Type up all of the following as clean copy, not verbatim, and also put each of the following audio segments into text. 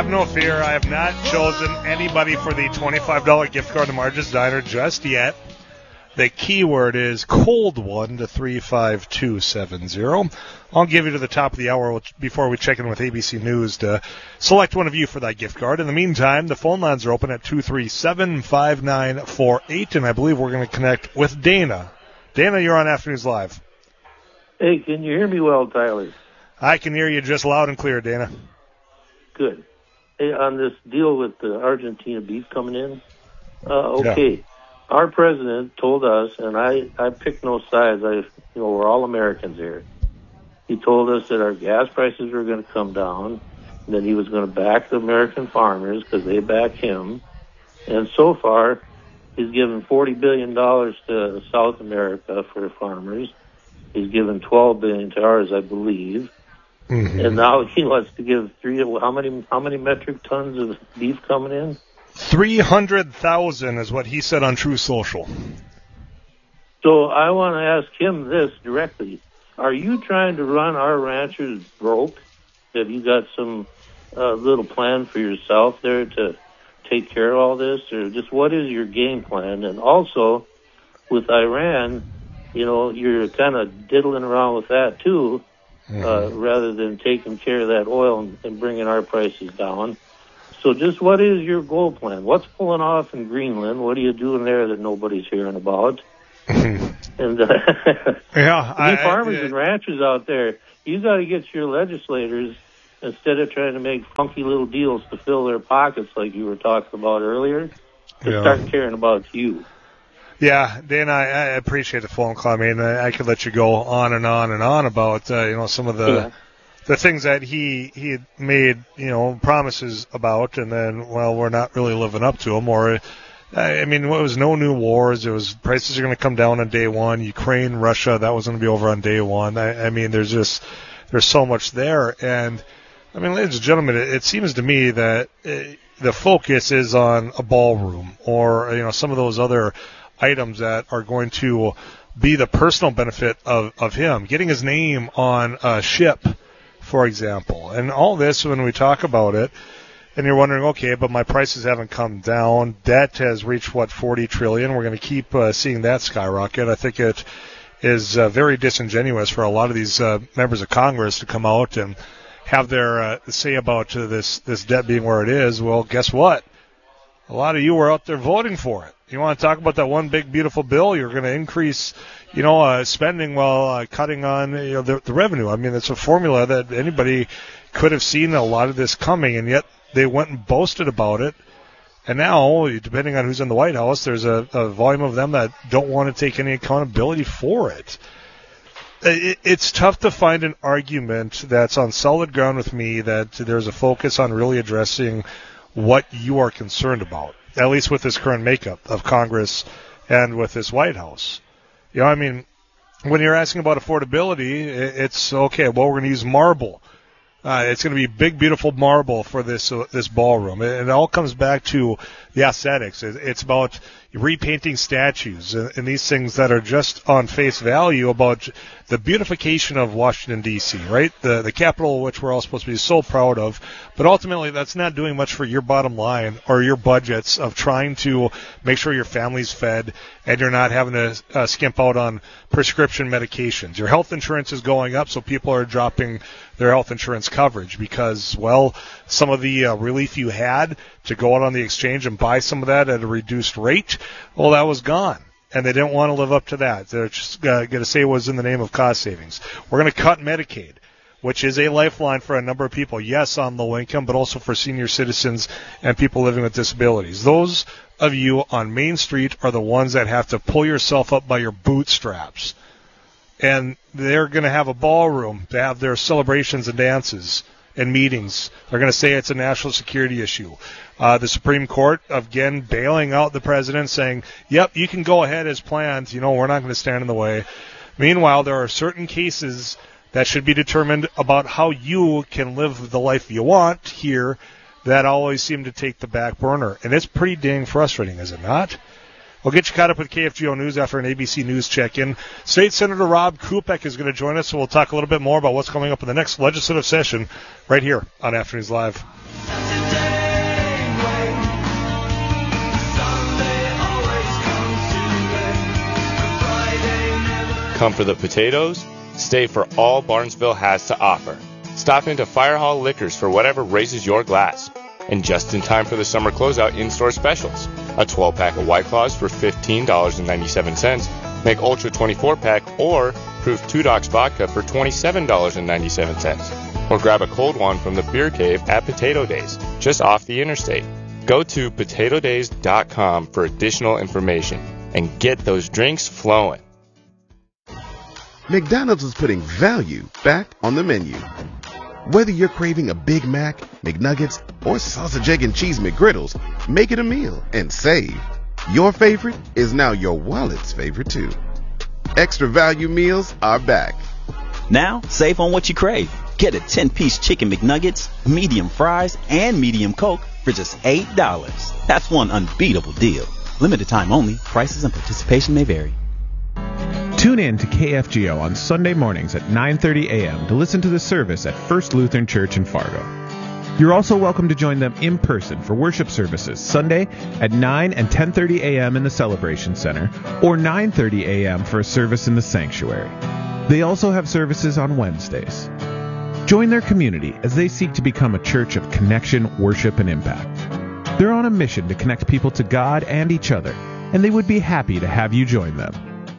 Have no fear. I have not chosen anybody for the $25 gift card to Marge's Diner just yet. The keyword is cold one to 35270. I'll give you to the top of the hour before we check in with ABC News to select one of you for that gift card. In the meantime, the phone lines are open at 237-5948, and I believe we're going to connect with Dana. Dana, you're on Afternoons Live. Hey, can you hear me well, Tyler? I can hear you just loud and clear, Dana. Good. Hey, on this deal with the Argentina beef coming in, okay. Yeah. Our president told us, and I pick no sides. We're all Americans here. He told us that our gas prices were going to come down, and that he was going to back the American farmers because they back him. And so far, he's given $40 billion to South America for farmers. He's given $12 billion to ours, I believe. Mm-hmm. And now he wants to give how many metric tons of beef coming in? 300,000 is what he said on True Social. So I want to ask him this directly. Are you trying to run our ranchers broke? Have you got some little plan for yourself there to take care of all this? Or just what is your game plan? And also, with Iran, you're kind of diddling around with that too, rather than taking care of that oil and bringing our prices down. So just what is your goal plan? What's pulling off in Greenland? What are you doing there that nobody's hearing about? And farmers and ranchers out there, you got to get your legislators, instead of trying to make funky little deals to fill their pockets like you were talking about earlier, to start caring about you. Yeah, Dana, I appreciate the phone call. I mean, I could let you go on and on and on about some of the things that he had made promises about, and then we're not really living up to them. Or I mean, it was no new wars. It was prices are going to come down on day one. Ukraine, Russia, that was going to be over on day one. I mean, there's so much there, and I mean, ladies and gentlemen, it seems to me that the focus is on a ballroom or some of those other items that are going to be the personal benefit of him, getting his name on a ship, for example. And all this, when we talk about it, and you're wondering, okay, but my prices haven't come down. Debt has reached, $40 trillion. We're going to keep seeing that skyrocket. I think it is very disingenuous for a lot of these members of Congress to come out and have their say about this debt being where it is. Well, guess what? A lot of you were out there voting for it. You want to talk about that one big, beautiful bill? You're going to increase, spending while cutting on, the revenue. I mean, it's a formula that anybody could have seen a lot of this coming, and yet they went and boasted about it. And now, depending on who's in the White House, there's a volume of them that don't want to take any accountability for it. It's tough to find an argument that's on solid ground with me that there's a focus on really addressing what you are concerned about, at least with this current makeup of Congress and with this White House. I mean, when you're asking about affordability, it's okay, we're going to use marble. It's going to be big, beautiful marble for this ballroom. And it all comes back to the aesthetics. It's about repainting statues and these things that are just on face value about the beautification of Washington, D.C., right? The capital, which we're all supposed to be so proud of. But ultimately, that's not doing much for your bottom line or your budgets of trying to make sure your family's fed and you're not having to skimp out on prescription medications. Your health insurance is going up, so people are dropping their health insurance coverage because, some of the relief you had to go out on the exchange and buy some of that at a reduced rate, that was gone. And they didn't want to live up to that. They're just going to say it was in the name of cost savings. We're going to cut Medicaid, which is a lifeline for a number of people. Yes, on low income, but also for senior citizens and people living with disabilities. Those of you on Main Street are the ones that have to pull yourself up by your bootstraps. And they're going to have a ballroom to have their celebrations and dances and meetings. They're going to say it's a national security issue. The Supreme Court, again, bailing out the president, saying, yep, you can go ahead as planned. We're not going to stand in the way. Meanwhile, there are certain cases that should be determined about how you can live the life you want here that always seem to take the back burner. And it's pretty dang frustrating, is it not? We'll get you caught up with KFGO News after an ABC News check-in. State Senator Rob Kupek is going to join us, so we'll talk a little bit more about what's coming up in the next legislative session right here on Afternoons Live. Come for the potatoes, stay for all Barnesville has to offer. Stop into Fire Hall Liquors for whatever raises your glass. And just in time for the summer closeout in-store specials. A 12-pack of White Claws for $15.97. Make Ultra 24-pack or Proof 2 Docs Vodka for $27.97. Or grab a cold one from the Beer Cave at Potato Days, just off the interstate. Go to potatodays.com for additional information and get those drinks flowing. McDonald's is putting value back on the menu. Whether you're craving a Big Mac, McNuggets, or sausage, egg, and cheese McGriddles, make it a meal and save. Your favorite is now your wallet's favorite too. Extra value meals are back. Now, save on what you crave. Get a 10-piece chicken McNuggets, medium fries, and medium Coke for just $8. That's one unbeatable deal. Limited time only. Prices and participation may vary. Tune in to KFGO on Sunday mornings at 9:30 a.m. to listen to the service at First Lutheran Church in Fargo. You're also welcome to join them in person for worship services Sunday at 9 and 10:30 a.m. in the Celebration Center or 9:30 a.m. for a service in the sanctuary. They also have services on Wednesdays. Join their community as they seek to become a church of connection, worship, and impact. They're on a mission to connect people to God and each other, and they would be happy to have you join them.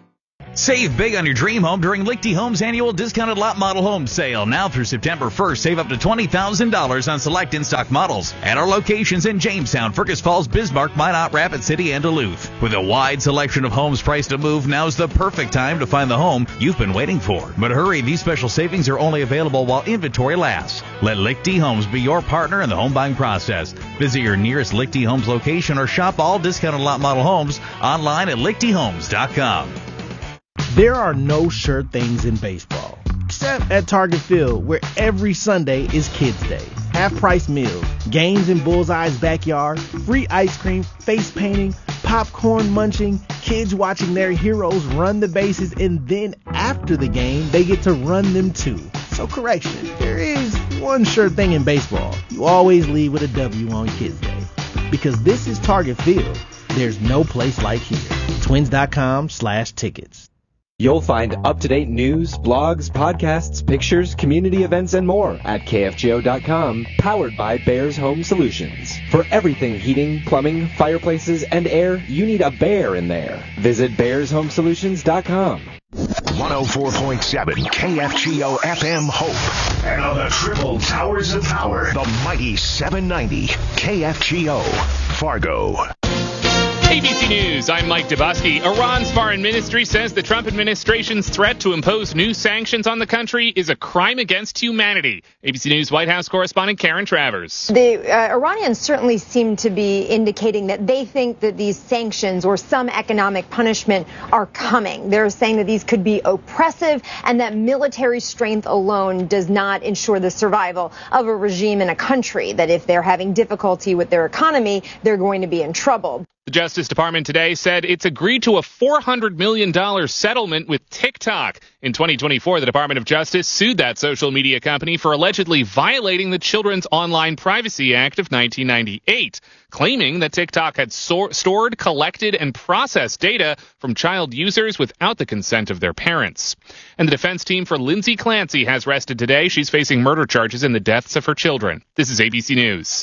Save big on your dream home during Lichty Homes annual discounted lot model home sale. Now through September 1st, save up to $20,000 on select in-stock models at our locations in Jamestown, Fergus Falls, Bismarck, Minot, Rapid City, and Duluth. With a wide selection of homes priced to move, now's the perfect time to find the home you've been waiting for. But hurry, these special savings are only available while inventory lasts. Let Lichty Homes be your partner in the home buying process. Visit your nearest Lichty Homes location or shop all discounted lot model homes online at lichtyhomes.com. There are no sure things in baseball, except at Target Field, where every Sunday is Kids Day. Half-price meals, games in Bullseye's backyard, free ice cream, face painting, popcorn munching, kids watching their heroes run the bases, and then after the game, they get to run them too. So correction, there is one sure thing in baseball. You always leave with a W on Kids Day. Because this is Target Field, there's no place like here. Twins.com/tickets. You'll find up-to-date news, blogs, podcasts, pictures, community events, and more at KFGO.com, powered by Bears Home Solutions. For everything heating, plumbing, fireplaces, and air, you need a bear in there. Visit BearsHomeSolutions.com. 104.7 KFGO FM Hope. And on the triple towers of power, the mighty 790 KFGO Fargo. ABC News, I'm Mike Dubosky. Iran's foreign ministry says the Trump administration's threat to impose new sanctions on the country is a crime against humanity. ABC News White House correspondent Karen Travers. The Iranians certainly seem to be indicating that they think that these sanctions or some economic punishment are coming. They're saying that these could be oppressive and that military strength alone does not ensure the survival of a regime in a country, that if they're having difficulty with their economy, they're going to be in trouble. The Justice Department today said it's agreed to a $400 million settlement with TikTok. In 2024, the Department of Justice sued that social media company for allegedly violating the Children's Online Privacy Act of 1998, claiming that TikTok had stored, collected, and processed data from child users without the consent of their parents. And the defense team for Lindsay Clancy has rested today. She's facing murder charges in the deaths of her children. This is ABC News.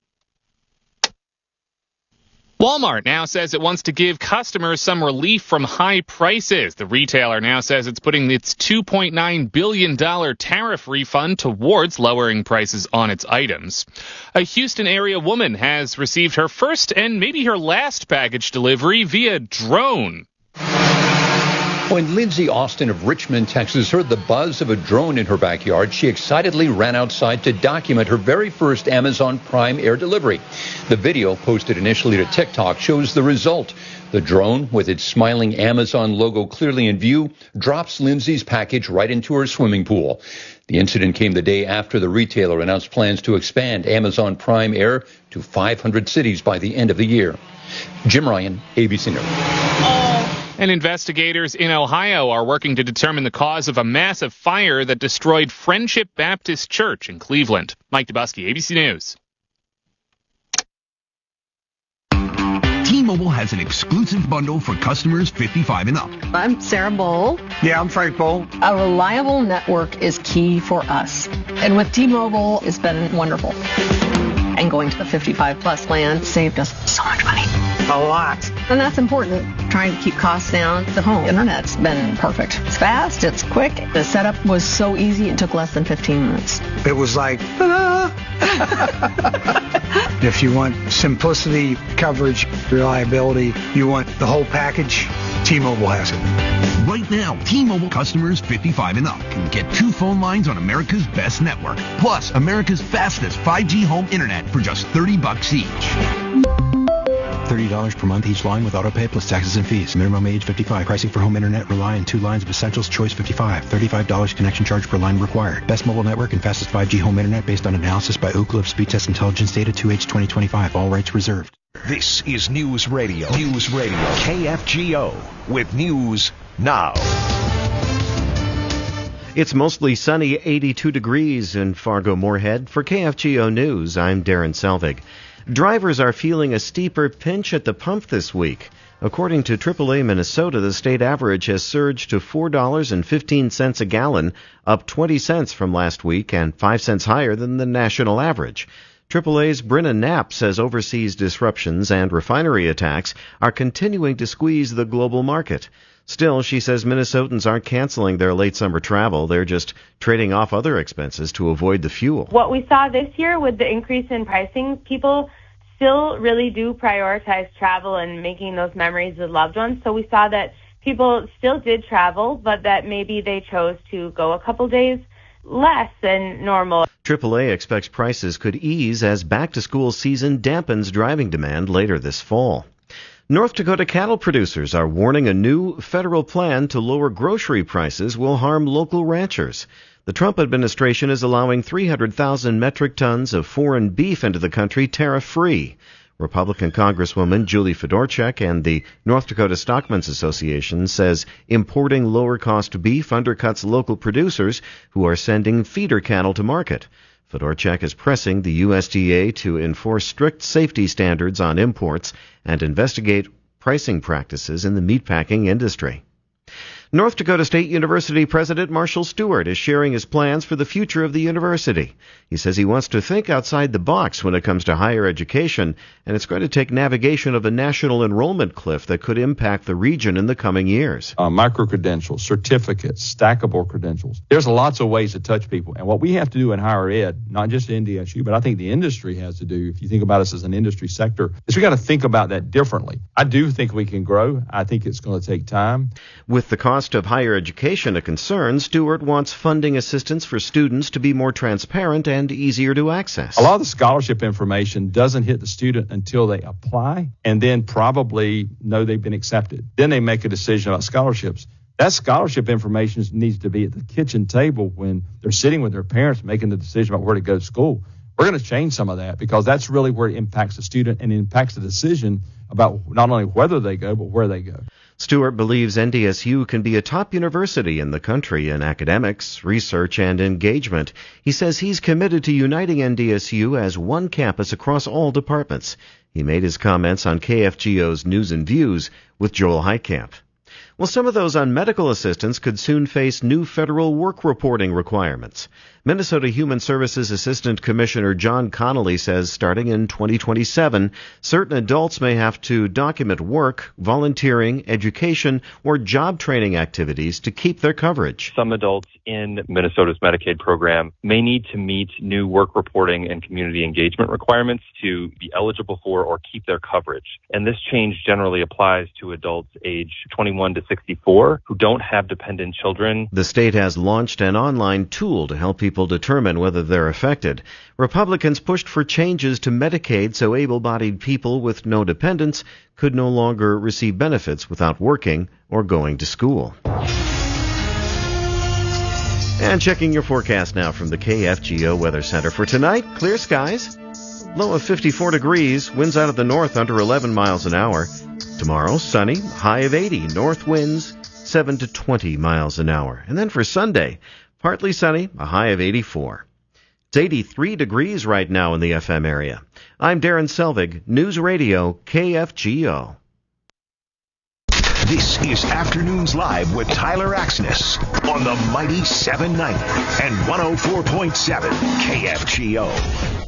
Walmart now says it wants to give customers some relief from high prices. The retailer now says it's putting its $2.9 billion tariff refund towards lowering prices on its items. A Houston area woman has received her first and maybe her last package delivery via drone. When Lindsay Austin of Richmond, Texas, heard the buzz of a drone in her backyard, she excitedly ran outside to document her very first Amazon Prime Air delivery. The video, posted initially to TikTok, shows the result. The drone, with its smiling Amazon logo clearly in view, drops Lindsay's package right into her swimming pool. The incident came the day after the retailer announced plans to expand Amazon Prime Air to 500 cities by the end of the year. Jim Ryan, ABC News. And investigators in Ohio are working to determine the cause of a massive fire that destroyed Friendship Baptist Church in Cleveland. Mike Dubosky, ABC News. T-Mobile has an exclusive bundle for customers 55 and up. I'm Sarah Bowl. Yeah, I'm Frank Bowl. A reliable network is key for us. And with T-Mobile, it's been wonderful. And going to the 55-plus plan saved us so much money. A lot. And that's important. Trying to keep costs down. The home internet's been perfect. It's fast, it's quick. The setup was so easy, it took less than 15 minutes. It was like, ta-da! If you want simplicity, coverage, reliability, you want the whole package, T-Mobile has it. Right now, T-Mobile customers 55 and up can get 2 phone lines on America's best network, plus America's fastest 5G home internet for just $30 each. $30 per month each line with autopay plus taxes and fees. Minimum age 55. Pricing for home internet rely on 2 lines of Essentials Choice 55. $35 connection charge per line required. Best mobile network and fastest 5G home internet based on analysis by Ookla of Speed Test Intelligence data 2H 2025. All rights reserved. This is News Radio. News Radio. KFGO with news now. It's mostly sunny, 82 degrees in Fargo-Moorhead. For KFGO News, I'm Darren Selvig. Drivers are feeling a steeper pinch at the pump this week. According to AAA Minnesota, the state average has surged to $4.15 a gallon, up 20 cents from last week and 5 cents higher than the national average. AAA's Brenna Knapp says overseas disruptions and refinery attacks are continuing to squeeze the global market. Still, she says Minnesotans aren't canceling their late summer travel. They're just trading off other expenses to avoid the fuel. What we saw this year with the increase in pricing, people still really do prioritize travel and making those memories with loved ones. So we saw that people still did travel, but that maybe they chose to go a couple days less than normal. AAA expects prices could ease as back-to-school season dampens driving demand later this fall. North Dakota cattle producers are warning a new federal plan to lower grocery prices will harm local ranchers. The Trump administration is allowing 300,000 metric tons of foreign beef into the country tariff-free. Republican Congresswoman Julie Fedorchak and the North Dakota Stockmen's Association says importing lower-cost beef undercuts local producers who are sending feeder cattle to market. Fedorchak is pressing the USDA to enforce strict safety standards on imports and investigate pricing practices in the meatpacking industry. North Dakota State University President Marshall Stewart is sharing his plans for the future of the university. He says he wants to think outside the box when it comes to higher education, and it's going to take navigation of a national enrollment cliff that could impact the region in the coming years. Micro-credentials, certificates, stackable credentials. There's lots of ways to touch people. And what we have to do in higher ed, not just NDSU, but I think the industry has to do, if you think about us as an industry sector, is we got to think about that differently. I do think we can grow. I think it's going to take time. With the cost of higher education a concern, Stewart wants funding assistance for students to be more transparent and easier to access. A lot of the scholarship information doesn't hit the student until they apply and then probably know they've been accepted. Then they make a decision about scholarships. That scholarship information needs to be at the kitchen table when they're sitting with their parents making the decision about where to go to school. We're going to change some of that because that's really where it impacts the student and impacts the decision about not only whether they go, but where they go. Stewart believes NDSU can be a top university in the country in academics, research, and engagement. He says he's committed to uniting NDSU as one campus across all departments. He made his comments on KFGO's News and Views with Joel Heitkamp. Well, some of those on medical assistance could soon face new federal work reporting requirements. Minnesota Human Services Assistant Commissioner John Connolly says starting in 2027, certain adults may have to document work, volunteering, education, or job training activities to keep their coverage. Some adults in Minnesota's Medicaid program may need to meet new work reporting and community engagement requirements to be eligible for or keep their coverage. And this change generally applies to adults age 21 to 64 who don't have dependent children. The state has launched an online tool to help people determine whether they're affected. Republicans pushed for changes to Medicaid so able-bodied people with no dependents could no longer receive benefits without working or going to school. And checking your forecast now from the KFGO Weather Center. For tonight, clear skies, low of 54 degrees, winds out of the north under 11 miles an hour. Tomorrow, sunny, high of 80, north winds 7 to 20 miles an hour. And then for Sunday, partly sunny, a high of 84. It's 83 degrees right now in the FM area. I'm Darren Selvig, News Radio KFGO. This is Afternoons Live with Tyler Axness on the mighty 790 and 104.7 KFGO.